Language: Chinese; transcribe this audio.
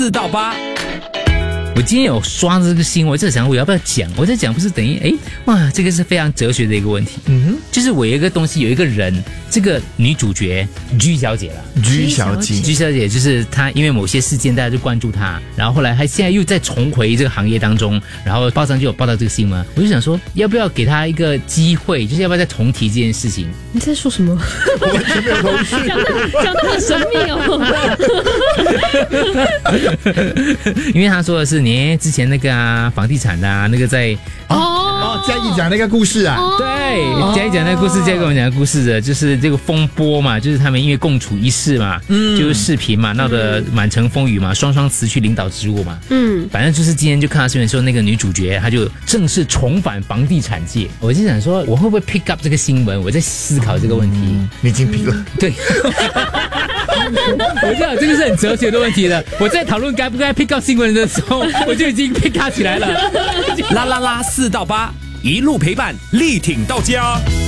4到8。 我今天有刷这个新闻，我在想我要不要讲？我在讲不是等于哇，这个是非常哲学的一个问题。就是我有一个东西，有一个人，这个女主角G小姐了。 G 小姐就是她，因为某些事件大家就关注她，然后后来她现在又再重回这个行业当中，然后报上就有报道这个新闻，我就想说要不要给她一个机会，就是要不要再重提这件事情？ 你在说什么？ 我完全没有头绪， 讲得很神秘哦。因为她说的是你之前那个房地产的那个在嘉义讲那个故事啊， 对，嘉义讲那个故事，嘉义跟我们讲的故事的，就是这个风波嘛，就是他们因为共处一室嘛，就是视频嘛，闹得满城风雨嘛，双双辞去领导职务嘛，反正就是今天就看到新闻说那个女主角她就正式重返房地产界，我就想说我会不会 pick up 这个新闻，我在思考这个问题。 你已经 pick 了， 对。我知道这个是很哲学的问题了。我在讨论该不该 pick up 新闻的时候，我就已经 pick up 起来了。 啦啦啦4到8，一路陪伴，力挺到家。